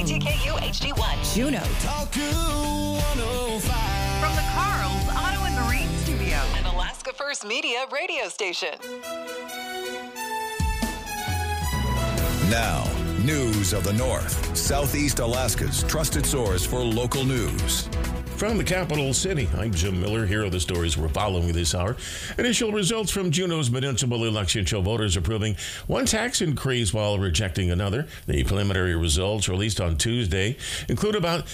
KTKU HD1. Juneau. Talk 105. From the Carl's Auto and Marine Studio. An Alaska First Media radio station. Now, news of the North, Southeast Alaska's trusted source for local news. From the capital city, I'm Jim Miller. Here are the stories we're following this hour. Initial results from Juneau's municipal election show voters approving one tax increase while rejecting another. The preliminary results released on Tuesday include about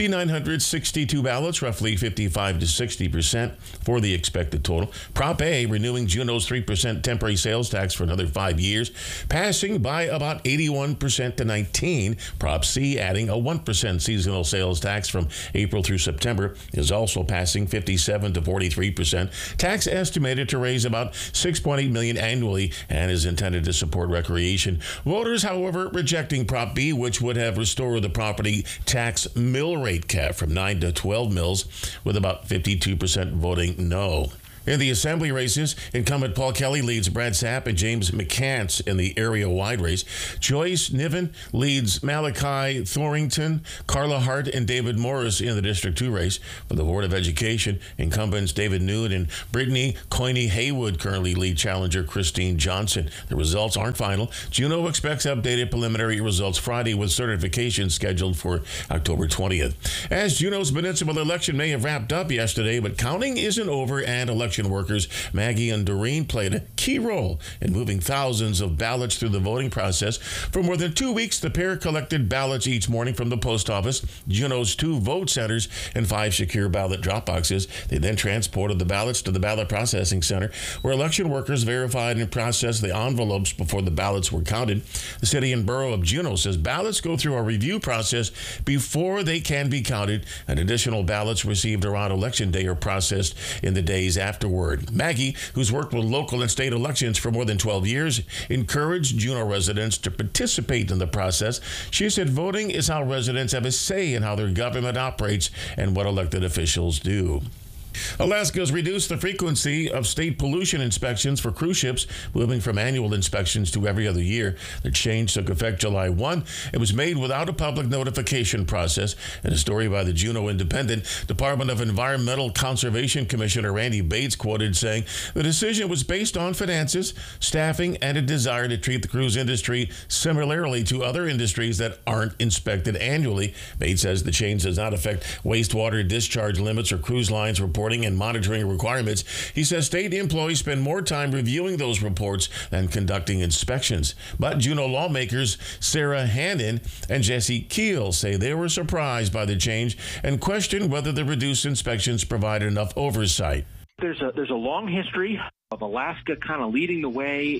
5,962 ballots, roughly 55 to 60% for the expected total. Prop A renewing Juneau's 3% temporary sales tax for another 5 years, passing by about 81% to 19%. Prop C adding a 1% seasonal sales tax from April through September is also passing 57 to 43%. Tax estimated to raise about $6.8 million annually and is intended to support recreation. Voters, however, rejecting Prop B, which would have restored the property tax mill rate cap from 9 to 12 mills, with about 52% voting no. In the assembly races, incumbent Paul Kelly leads Brad Sapp and James McCants in the area-wide race. Joyce Niven leads Malachi Thorington, Carla Hart, and David Morris in the District 2 race. For the Board of Education, incumbents David Noon and Brittany Coyne Haywood currently lead challenger Christine Johnson. The results aren't final. Juneau expects updated preliminary results Friday, with certification scheduled for October 20th. As Juneau's municipal election may have wrapped up yesterday, but counting isn't over, and election workers Maggie and Doreen played a key role in moving thousands of ballots through the voting process. For more than 2 weeks, the pair collected ballots each morning from the post office, Juneau's 2 vote centers, and 5 secure ballot drop boxes. They then transported the ballots to the ballot processing center, where election workers verified and processed the envelopes before the ballots were counted. The city and borough of Juneau says ballots go through a review process before they can be counted, and additional ballots received around election day are processed in the days afterward. Maggie, who's worked with local and state elections for more than 12 years, encouraged Juneau residents to participate in the process. She said voting is how residents have a say in how their government operates and what elected officials do. Alaska has reduced the frequency of state pollution inspections for cruise ships, moving from annual inspections to every other year. The change took effect July 1. It was made without a public notification process. In a story by the Juneau Independent, Department of Environmental Conservation Commissioner Randy Bates quoted saying, "The decision was based on finances, staffing, and a desire to treat the cruise industry similarly to other industries that aren't inspected annually." Bates says the change does not affect wastewater discharge limits or cruise lines reporting and monitoring requirements. He says state employees spend more time reviewing those reports than conducting inspections. But Juneau lawmakers Sarah Hannon and Jesse Keel say they were surprised by the change and question whether the reduced inspections provide enough oversight. There's a long history of Alaska kind of leading the way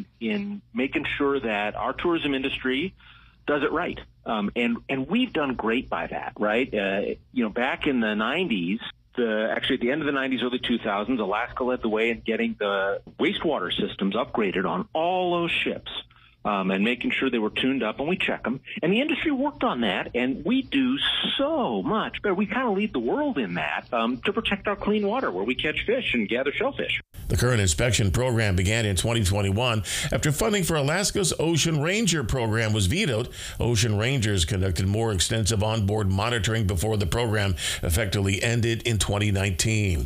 in making sure that our tourism industry does it right. And we've done great by that, right? Back in the 90s, actually at the end of the 90s, early 2000s, Alaska led the way in getting the wastewater systems upgraded on all those ships. And making sure they were tuned up, and we check them. And the industry worked on that, and we do so much better. We kind of lead the world in that to protect our clean water where we catch fish and gather shellfish. The current inspection program began in 2021 after funding for Alaska's Ocean Ranger program was vetoed. Ocean Rangers conducted more extensive onboard monitoring before the program effectively ended in 2019.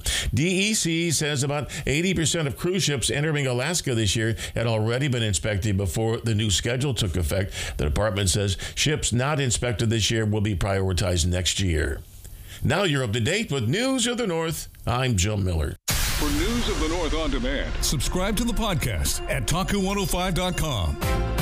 DEC says about 80% of cruise ships entering Alaska this year had already been inspected before the new schedule took effect. The department says ships not inspected this year will be prioritized next year. Now you're up to date with News of the North. I'm Joe Miller. For News of the North on demand, subscribe to the podcast at Taku105.com.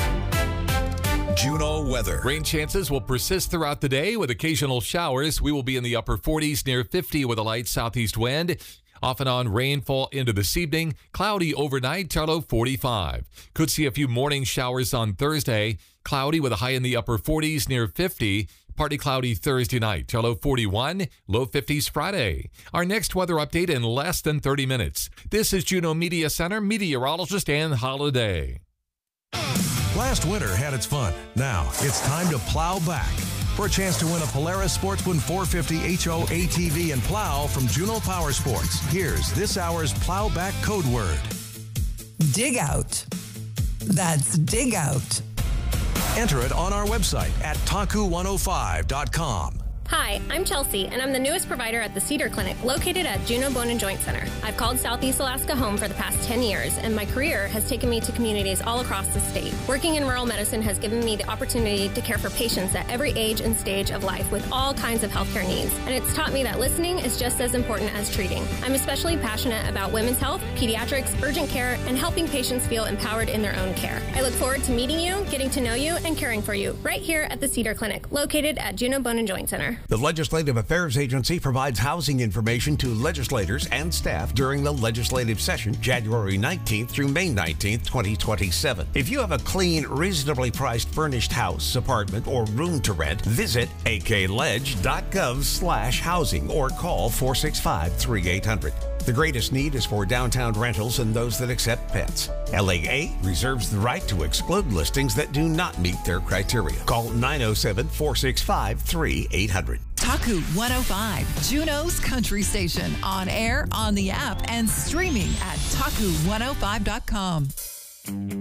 Juneau weather. Rain chances will persist throughout the day with occasional showers. We will be in the upper 40s near 50 with a light southeast wind. Off and on rainfall into this evening. Cloudy overnight, low 45. Could see a few morning showers on Thursday. Cloudy with a high in the upper 40s near 50. Partly cloudy Thursday night, low 41, low 50s Friday. Our next weather update in less than 30 minutes. This is Juneau Media Center meteorologist Ann Holiday. Last winter had its fun. Now it's time to plow back. For a chance to win a Polaris Sportsman 450 HO ATV and plow from Juneau Power Sports, here's this hour's plowback code word. Dig out. That's dig out. Enter it on our website at taku105.com. Hi, I'm Chelsea, and I'm the newest provider at the Cedar Clinic, located at Juneau Bone and Joint Center. I've called Southeast Alaska home for the past 10 years, and my career has taken me to communities all across the state. Working in rural medicine has given me the opportunity to care for patients at every age and stage of life with all kinds of healthcare needs, and it's taught me that listening is just as important as treating. I'm especially passionate about women's health, pediatrics, urgent care, and helping patients feel empowered in their own care. I look forward to meeting you, getting to know you, and caring for you right here at the Cedar Clinic, located at Juneau Bone and Joint Center. The Legislative Affairs Agency provides housing information to legislators and staff during the legislative session, January 19th through May 19th, 2027. If you have a clean, reasonably priced furnished house, apartment, or room to rent, visit akledge.gov/housing or call 465-3800. The greatest need is for downtown rentals and those that accept pets. LAA reserves the right to exclude listings that do not meet their criteria. Call 907-465-3800. Taku 105, Juneau's country station, on air, on the app, and streaming at taku105.com.